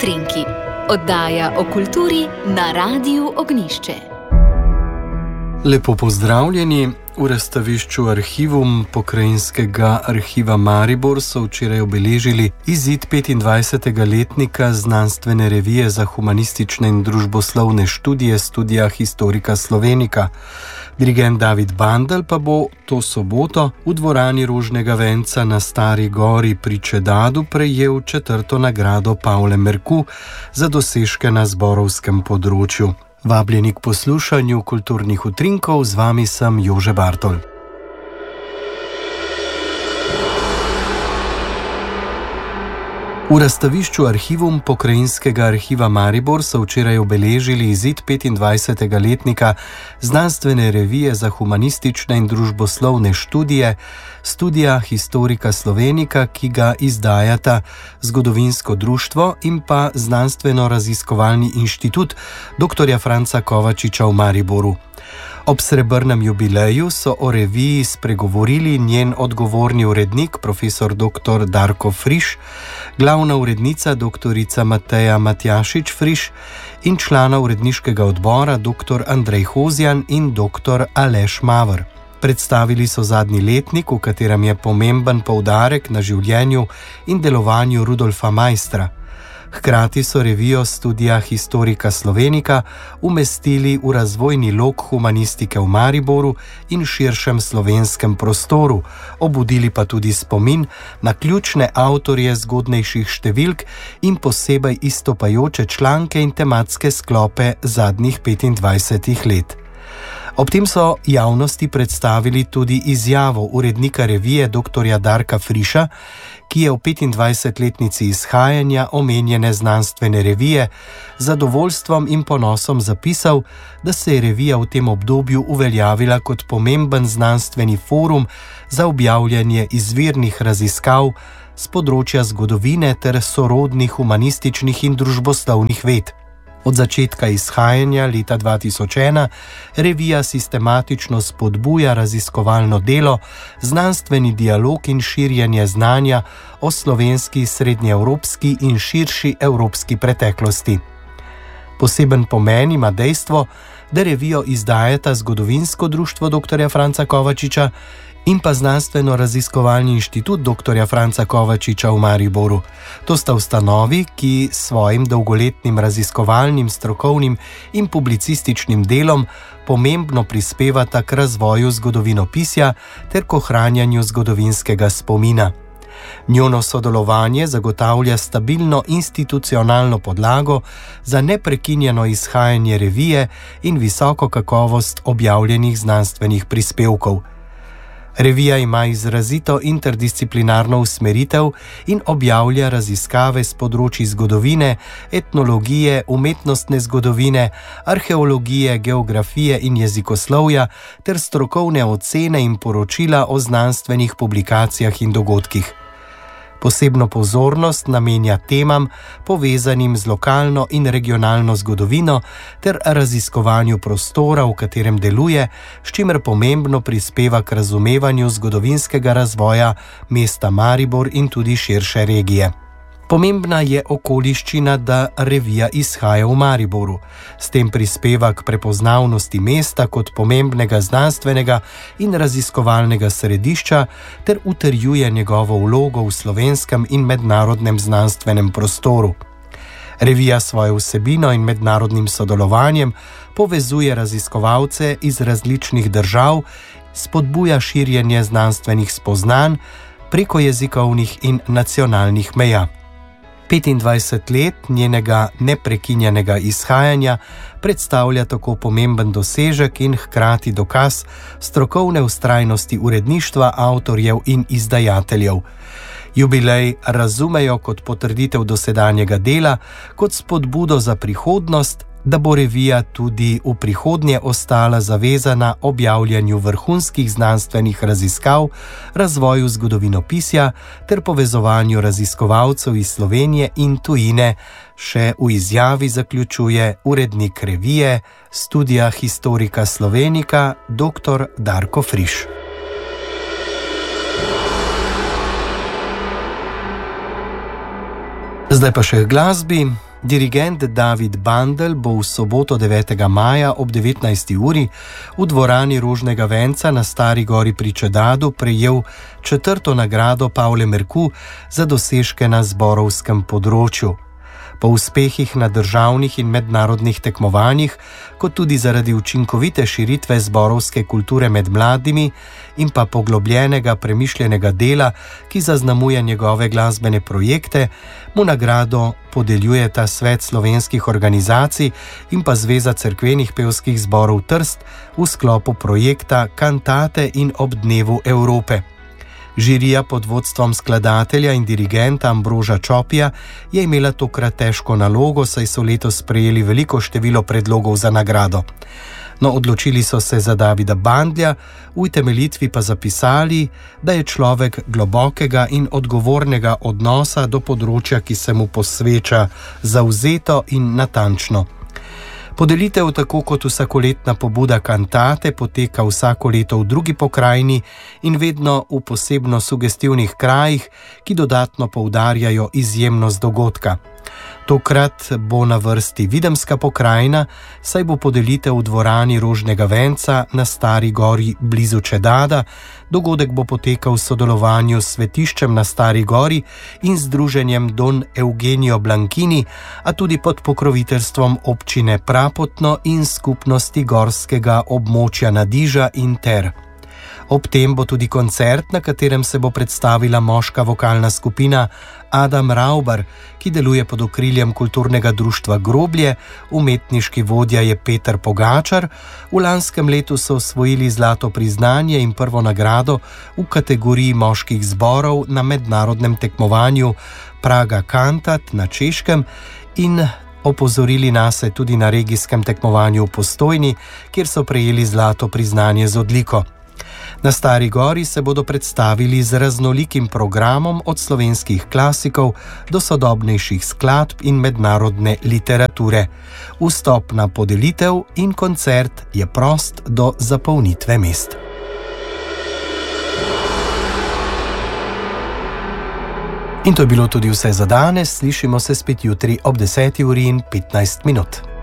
utrinki, oddaja o kulturi na Radiu Ognjišče. Lepo pozdravljeni. V razstavišču Arhivum Pokrajinskega arhiva Maribor so včeraj obeležili izid 25. letnika znanstvene revije za humanistične in družboslovne študije Studija Historica Slovenica. Dirigent David Bandelj pa bo to soboto v dvorani Rožnega venca na Stari gori pri Čedadu prejel 4. nagrado Pavle Merku za dosežke na zborovskem področju. Vabljeni k poslušanju kulturnih utrinkov, z vami sem Jože Bartol. V razstavišču Arhivum Pokrajinskega arhiva Maribor so včeraj obeležili izid 25. letnika znanstvene revije za humanistične in družboslovne študije Studija Historica Slovenica, ki ga izdajata Zgodovinsko društvo in pa Znanstveno-raziskovalni inštitut dr. Franca Kovačiča v Mariboru. Ob srebrnem jubileju so o reviji spregovorili njen odgovorni urednik, profesor dr. Darko Friš, glavna urednica dr. Mateja Matjašič-Friš in člana uredniškega odbora dr. Andrej Hozjan in dr. Aleš Mavr. Predstavili so zadnji letnik, v katerem je pomemben poudarek na življenju in delovanju Rudolfa Maistra. Hkrati so revijo Studija Historica Slovenica umestili v razvojni lok humanistike v Mariboru in širšem slovenskem prostoru, obudili pa tudi spomin na ključne avtorje zgodnejših številk in posebej izstopajoče članke in tematske sklope zadnjih 25 let. Ob tem so javnosti predstavili tudi izjavo urednika revije dr. Darka Friša, ki je v 25-letnici izhajanja omenjene znanstvene revije z zadovoljstvom in ponosom zapisal, da se je revija v tem obdobju uveljavila kot pomemben znanstveni forum za objavljanje izvirnih raziskav z področja zgodovine ter sorodnih humanističnih in družboslovnih ved. Od začetka izhajanja leta 2001 revija sistematično spodbuja raziskovalno delo, znanstveni dialog in širjenje znanja o slovenski, srednjeevropski in širši evropski preteklosti. Poseben pomen ima dejstvo, da revijo izdajata Zgodovinsko društvo dr. Franca Kovačiča in pa Znanstveno-raziskovalni inštitut dr. Franca Kovačiča v Mariboru. To sta ustanovi, ki s svojim dolgoletnim raziskovalnim, strokovnim in publicističnim delom pomembno prispevata k razvoju zgodovinopisja ter k ohranjanju zgodovinskega spomina. Njuno sodelovanje zagotavlja stabilno institucionalno podlago za neprekinjeno izhajanje revije in visoko kakovost objavljenih znanstvenih prispevkov. Revija ima izrazito interdisciplinarno usmeritev in objavlja raziskave z področji zgodovine, etnologije, umetnostne zgodovine, arheologije, geografije in jezikoslovja ter strokovne ocene in poročila o znanstvenih publikacijah in dogodkih. Posebno pozornost namenja temam, povezanim z lokalno in regionalno zgodovino ter raziskovanju prostora, v katerem deluje, s čimer pomembno prispeva k razumevanju zgodovinskega razvoja mesta Maribor in tudi širše regije. Pomembna je okoliščina, da revija izhaja v Mariboru. S tem prispeva k prepoznavnosti mesta kot pomembnega znanstvenega in raziskovalnega središča ter utrjuje njegovo vlogo v slovenskem in mednarodnem znanstvenem prostoru. Revija svojo vsebino in mednarodnim sodelovanjem povezuje raziskovalce iz različnih držav, spodbuja širjenje znanstvenih spoznanj preko jezikovnih in nacionalnih meja. 25 let njenega neprekinjenega izhajanja predstavlja tako pomemben dosežek in hkrati dokaz strokovne vztrajnosti uredništva, avtorjev in izdajateljev. Jubilej razumejo kot potrditev dosedanjega dela, kot spodbudo za prihodnost, da bo revija tudi v prihodnje ostala zavezana objavljanju vrhunskih znanstvenih raziskav, razvoju zgodovinopisja ter povezovanju raziskovalcev iz Slovenije in tujine, še v izjavi zaključuje urednik revije Studija Historica Slovenica dr. Darko Friš. Zdaj pa še k glasbi. Dirigent David Bandel bo v soboto 9. maja ob 19. uri v dvorani Rožnega venca na Stari gori pri Čedadu prejel 4. nagrado Pavle Merku za dosežke na zborovskem področju. Po uspehih na državnih in mednarodnih tekmovanjih, kot tudi zaradi učinkovite širitve zborovske kulture med mladimi in pa poglobljenega, premišljenega dela, ki zaznamuje njegove glasbene projekte, mu nagrado podeljujeta Svet slovenskih organizacij in pa Zveza cerkvenih pevskih zborov Trst v sklopu projekta Kantate in ob dnevu Evrope. Žirija pod vodstvom skladatelja in dirigenta Ambroža Čopija je imela tokrat težko nalogo, saj so letos sprejeli veliko število predlogov za nagrado. No, odločili so se za Davida Bandlja, v utemeljitvi pa zapisali, da je človek globokega in odgovornega odnosa do področja, ki se mu posveča zavzeto in natančno. Podelitev, tako kot vsakoletna pobuda Kantate, poteka vsako leto v drugi pokrajini in vedno v posebno sugestivnih krajih, ki dodatno poudarjajo izjemnost dogodka. Tokrat bo na vrsti Videmska pokrajina, saj bo podelitev v dvorani Rožnega venca na Stari gori blizu Čedada. Dogodek bo potekal v sodelovanju s svetiščem na Stari gori in združenjem Don Eugenio Blankini, a tudi pod pokroviteljstvom občine Prapotno in skupnosti gorskega območja Nadiža in Ter. Ob tem bo tudi koncert, na katerem se bo predstavila moška vokalna skupina Adam Raubar, ki deluje pod okriljem kulturnega društva Groblje, umetniški vodja je Peter Pogačar. V lanskem letu so osvojili zlato priznanje in prvo nagrado v kategoriji moških zborov na mednarodnem tekmovanju Praga Kantat na Češkem in opozorili nase tudi na regijskem tekmovanju v Postojni, kjer so prejeli zlato priznanje z odliko. Na Stari gori se bodo predstavili z raznolikim programom od slovenskih klasikov do sodobnejših skladb in mednarodne literature. Vstop na podelitev in koncert je prost do zapolnitve mest. In to je bilo tudi vse za danes. Slišimo se spet jutri ob 10:15.